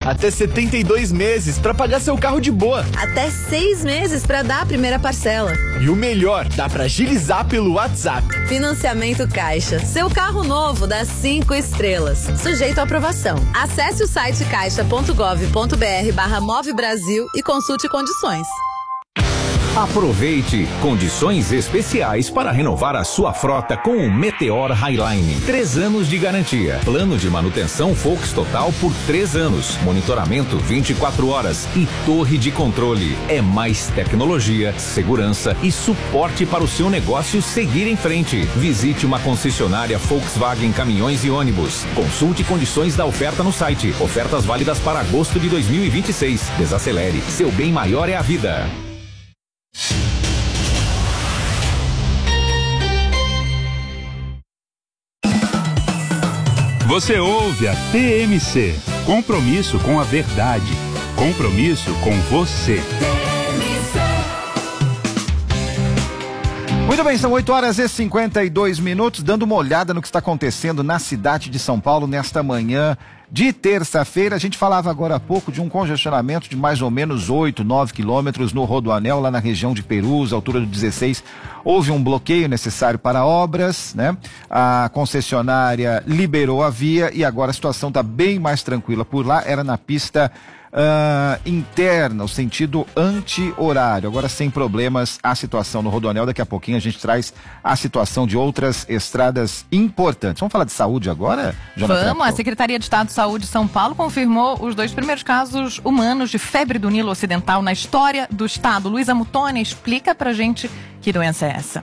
Até 72 meses para pagar seu carro de boa. Até 6 meses para dar a primeira parcela. E o melhor, dá para agilizar pelo WhatsApp. Financiamento Caixa. Seu carro novo dá 5 estrelas. Sujeito à aprovação. Acesse o site caixa.gov.br/Move Brasil e consulte condições. Aproveite condições especiais para renovar a sua frota com o Meteor Highline. 3 anos de garantia. Plano de manutenção Volks Total por 3 anos. Monitoramento 24 horas e torre de controle. É mais tecnologia, segurança e suporte para o seu negócio seguir em frente. Visite uma concessionária Volkswagen Caminhões e Ônibus. Consulte condições da oferta no site. Ofertas válidas para agosto de 2026. Desacelere. Seu bem maior é a vida. Você ouve a TMC. Compromisso com a verdade. Compromisso com você. Muito bem, são 8h52, dando uma olhada no que está acontecendo na cidade de São Paulo nesta manhã de terça-feira. A gente falava agora há pouco de um congestionamento de mais ou menos 8, 9 quilômetros no Rodoanel, lá na região de Perus, altura do 16. Houve um bloqueio necessário para obras, né? A concessionária liberou a via e agora a situação está bem mais tranquila por lá. Era na pista interna, o sentido anti-horário. Agora sem problemas a situação no Rodoanel. Daqui a pouquinho a gente traz a situação de outras estradas importantes. Vamos falar de saúde agora, Jonathan? Vamos, a Secretaria de Estado de Saúde de São Paulo confirmou os 2 primeiros casos humanos de febre do Nilo Ocidental na história do estado. Luísa Muttoni, explica pra gente que doença é essa.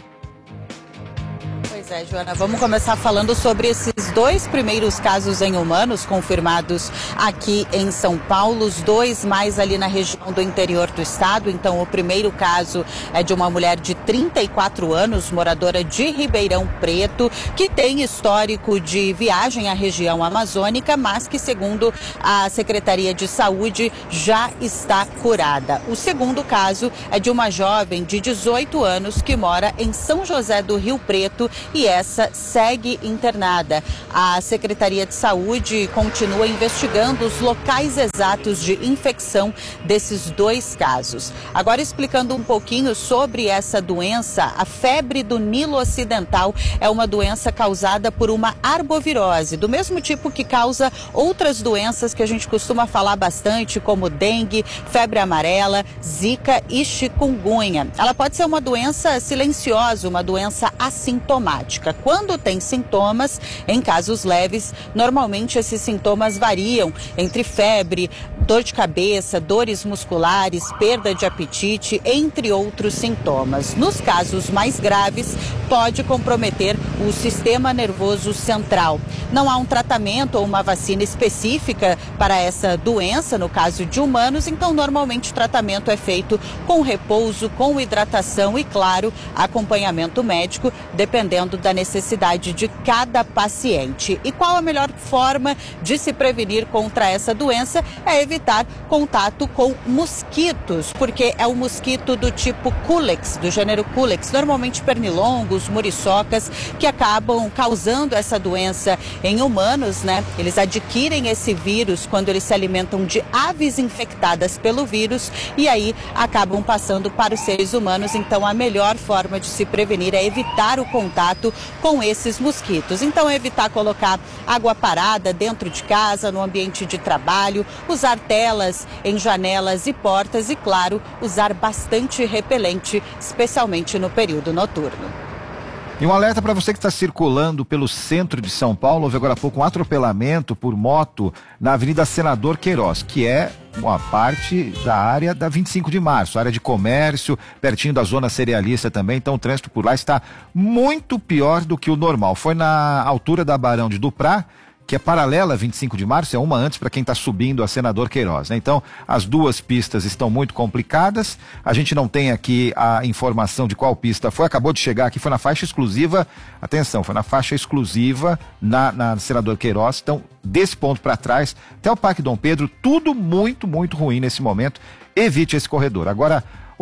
Pois é, Joana, vamos começar falando sobre esses 2 primeiros casos em humanos confirmados aqui em São Paulo, os 2 mais ali na região do interior do estado. Então, o primeiro caso é de uma mulher de 34 anos, moradora de Ribeirão Preto, que tem histórico de viagem à região amazônica, mas que, segundo a Secretaria de Saúde, já está curada. O segundo caso é de uma jovem de 18 anos que mora em São José do Rio Preto e essa segue internada. A Secretaria de Saúde continua investigando os locais exatos de infecção desses 2 casos. Agora, explicando um pouquinho sobre essa doença, a febre do Nilo Ocidental é uma doença causada por uma arbovirose, do mesmo tipo que causa outras doenças que a gente costuma falar bastante, como dengue, febre amarela, zika e chikungunya. Ela pode ser uma doença silenciosa, uma doença assintomática. Quando tem sintomas, em casos leves, normalmente esses sintomas variam entre febre, dor de cabeça, dores musculares, perda de apetite, entre outros sintomas. Nos casos mais graves, pode comprometer o sistema nervoso central. Não há um tratamento ou uma vacina específica para essa doença, no caso de humanos, então normalmente o tratamento é feito com repouso, com hidratação e, claro, acompanhamento médico, dependendo da necessidade de cada paciente. E qual a melhor forma de se prevenir contra essa doença? É evitar contato com mosquitos, porque é o mosquito do tipo Culex, do gênero Culex, normalmente pernilongos, muriçocas, que acabam causando essa doença em humanos, né? Eles adquirem esse vírus quando eles se alimentam de aves infectadas pelo vírus e aí acabam passando para os seres humanos. Então, a melhor forma de se prevenir é evitar o contato com esses mosquitos. Então, evitar colocar água parada dentro de casa, no ambiente de trabalho, usar telas em janelas e portas e, claro, usar bastante repelente, especialmente no período noturno. E um alerta para você que está circulando pelo centro de São Paulo. Houve agora há pouco um atropelamento por moto na Avenida Senador Queiroz, que é uma parte da área da 25 de março, área de comércio, pertinho da zona cerealista também. Então o trânsito por lá está muito pior do que o normal. Foi na altura da Barão de Duprá, que é paralela a 25 de março, é uma antes para quem está subindo a Senador Queiroz, né? Então, as 2 pistas estão muito complicadas. A gente não tem aqui a informação de qual pista foi, acabou de chegar aqui, foi na faixa exclusiva, atenção, foi na faixa exclusiva na Senador Queiroz. Então, desse ponto para trás, até o Parque Dom Pedro, tudo muito, muito ruim nesse momento. Evite esse corredor. Agora,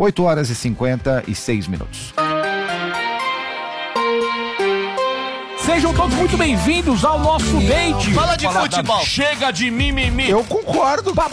8h56. Sejam todos muito bem-vindos ao nosso date. Fala de futebol. Chega de mimimi. Eu concordo.